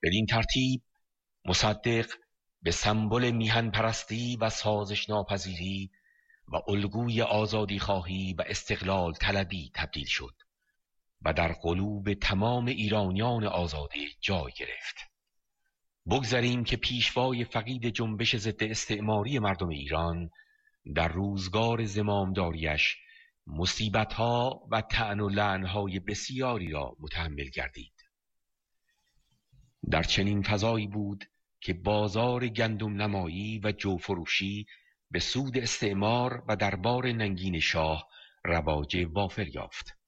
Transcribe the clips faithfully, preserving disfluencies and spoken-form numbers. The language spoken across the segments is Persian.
بدین ترتیب مصدق به سمبل میهن پرستی و سازش ناپذیری و الگوی آزادی خواهی و استقلال طلبی تبدیل شد و در قلوب تمام ایرانیان آزاده جای گرفت. بگذاریم که پیشوای فقید جنبش ضد استعماری مردم ایران در روزگار زمامداریش مصیبت‌ها و طعن و لعن‌های بسیاری را متحمل گردید. در چنین فضایی بود که بازار گندم نمایی و جوفروشی به سود استعمار و دربار ننگین شاه رواج وافر یافت.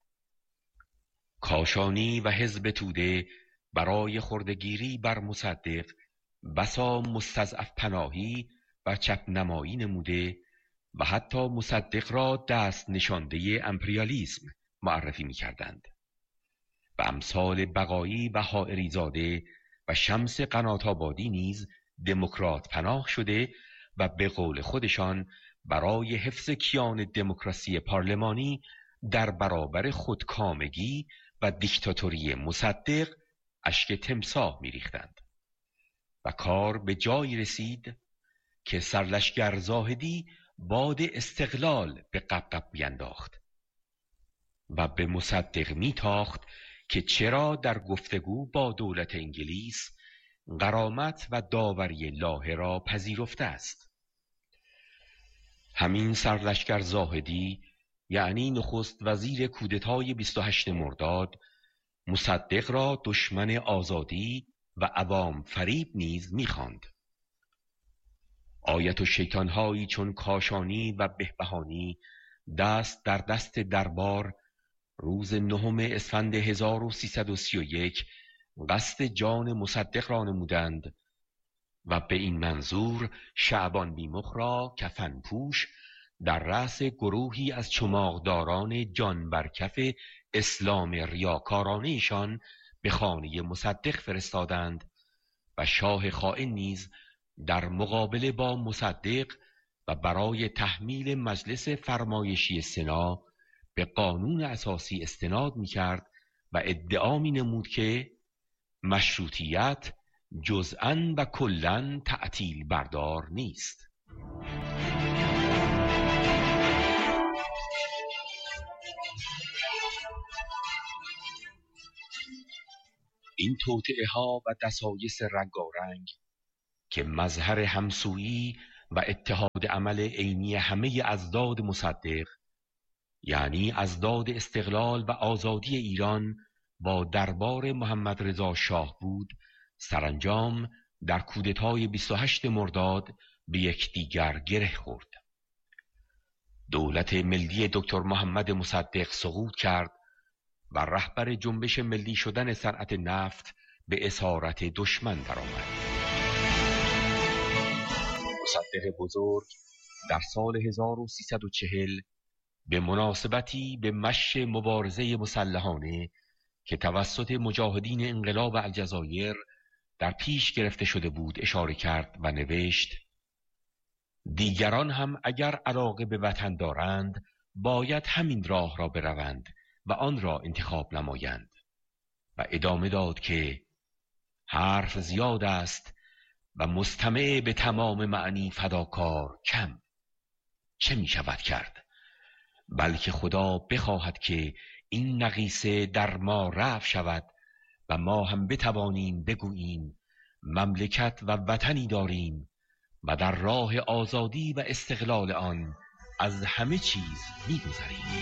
کاشانی و حزب توده برای خردگیری بر مصدق بسا مستضعف پناهی و چپ نمایی نموده و حتی مصدق را دست نشانده امپریالیسم معرفی می کردند و امثال بقایی و حائری زاده و شمس قنات‌آبادی نیز دموکرات پناه شده و به قول خودشان برای حفظ کیان دموکراسی پارلمانی در برابر خودکامگی و دیکتاتوری مصدق اشک تمساح می ریختند و کار به جایی رسید که سرلشکر زاهدی باد استقلال به قبقب بینداخت و به مصدق میتاخت که چرا در گفتگو با دولت انگلیس غرامت و داوری لاهه را پذیرفته است. همین سرلشکر زاهدی یعنی نخست وزیر کودتای بیست و هشتم مرداد مصدق را دشمن آزادی و عوام فریب نیز می‌خواند. آیت و شیطان‌هایی چون کاشانی و بهبهانی دست در دست دربار روز نهم اسفند هزار و سیصد و سی و یک قصد جان مصدق را نمودند و به این منظور شعبان بیمخ را کفن پوش در رأس گروهی از چماقداران جان برکف اسلام ریاکارانه‌شان به خانه مصدق فرستادند و شاه خائن نیز در مقابله با مصدق و برای تحمیل مجلس فرمایشی سنا به قانون اساسی استناد می‌کرد و ادعا می‌نمود که مشروطیت جزءاً و کلاً تعطیل بردار نیست. این توطئه ها و دسایس رنگارنگ که مظهر همسویی و اتحاد عمل عینی همه اضداد مصدق یعنی اضداد استقلال و آزادی ایران با دربار محمد رضا شاه بود، سرانجام در کودتای بیست و هشتم مرداد به یکدیگر گره خورد. دولت ملی دکتر محمد مصدق سقوط کرد و رهبر جنبش ملی شدن صنعت نفت به اسارت دشمن درآمد. مصدق بزرگ در سال هزار و سیصد و چهل به مناسبتی به مشی مبارزه مسلحانه که توسط مجاهدین انقلاب الجزایر در پیش گرفته شده بود اشاره کرد و نوشت: دیگران هم اگر علاقه به وطن دارند باید همین راه را بروند و آن را انتخاب نمایند. و ادامه داد که حرف زیاد است و مستمع به تمام معنی فداکار کم. چه می شود کرد؟ بلکه خدا بخواهد که این نقیصه در ما رفع شود و ما هم بتوانیم بگوییم مملکت و وطنی داریم و در راه آزادی و استقلال آن از همه چیز می‌گذریم.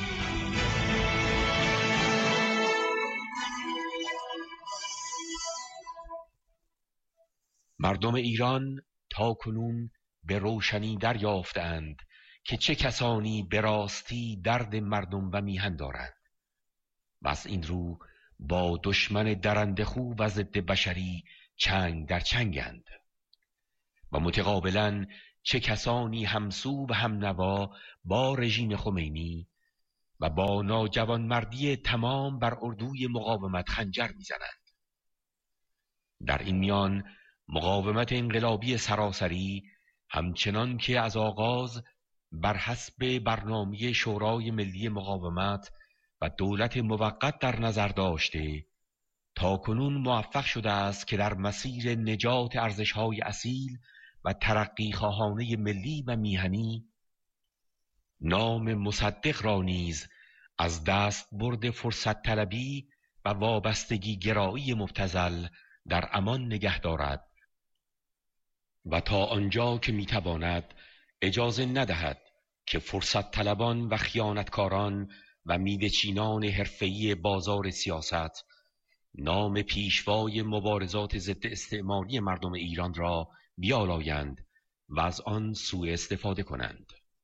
مردم ایران تا کنون به روشنی دریافتند که چه کسانی به راستی درد مردم و میهن دارند و از این رو با دشمن درندخو و ضد بشری چنگ در چنگند و متقابلا چه کسانی همسو و همنوا با رژیم خمینی و با ناجوانمردی تمام بر اردوی مقاومت خنجر میزنند. در این میان مقاومت انقلابی سراسری همچنان که از آغاز بر حسب برنامه شورای ملی مقاومت و دولت موقت در نظر داشته تا کنون موفق شده است که در مسیر نجات ارزش‌های اصیل و ترقی خواهانه ملی و میهنی نام مصدق را نیز از دست برد فرصت طلبی و وابستگی گرایی مبتذل در امان نگه دارد و تا آنجا که میتواند اجازه ندهد که فرصت طلبان و خیانتکاران و میوه‌چینان حرفه‌ای بازار سیاست نام پیشوای مبارزات ضد استعماری مردم ایران را بیالایند و از آن سوء استفاده کنند،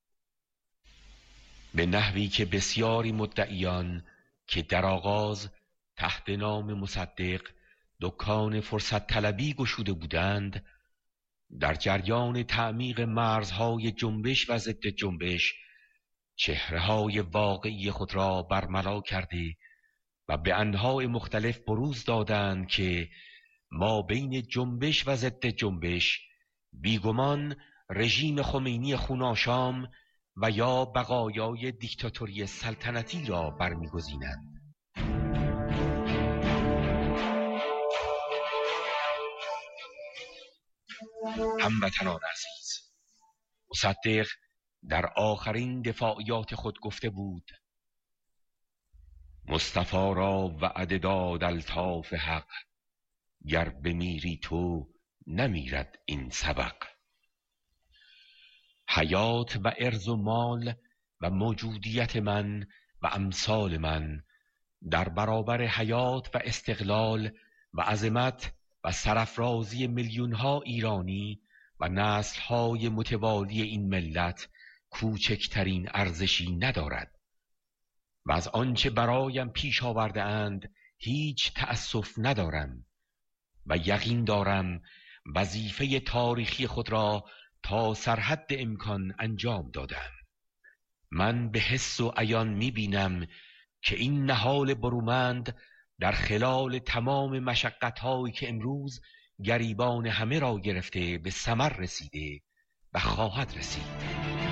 به نحوی که بسیاری مدعیان که در آغاز تحت نام مصدق دکان فرصت طلبی گشوده بودند، در جریان تعمیق مرزهای جنبش و ضد جنبش چهره‌های واقعی خود را برملا کرده و به انواع مختلف بروز دادند که ما بین جنبش و ضد جنبش بیگمان رژیم خمینی خوناشام و یا بقایای دیکتاتوری سلطنتی را برمیگزینند. هموطنان عزیز، مصدق در آخرین دفاعیات خود گفته بود: مصطفی را وعده داد الطاف حق، گر بمیری تو نمیرد این سبق. حیات و عرض و مال و موجودیت من و امثال من در برابر حیات و استقلال و عظمت و سرافرازی میلیون ها ایرانی و نسل های متوالی این ملت کوچکترین ارزشی ندارد و از آنچه برایم پیش آورده اند هیچ تأسف ندارم و یقین دارم وظیفه تاریخی خود را تا سرحد امکان انجام دادم. من به حس و عیان می‌بینم که این نهال برومند در خلال تمام مشقت‌هایی که امروز گریبان همه را گرفته به ثمر رسیده و خواهد رسید.